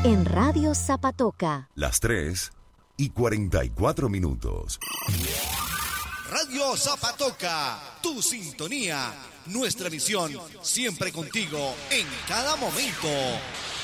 en Radio Zapatoca. Las 3:44. Radio Zapatoca, tu sintonía, nuestra visión, siempre contigo en cada momento.